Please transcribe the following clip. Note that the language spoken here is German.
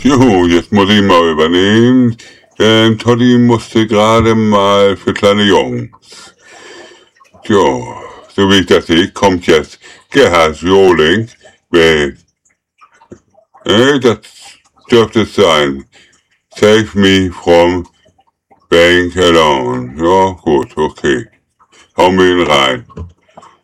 Jo, jetzt muss ich mal übernehmen. Toddy musste gerade mal für kleine Jungs. Jo, so wie ich das sehe, kommt jetzt Gerhard Joling. Das dürfte es sein. Save me from being alone. Ja, gut, okay. Hauen wir ihn rein.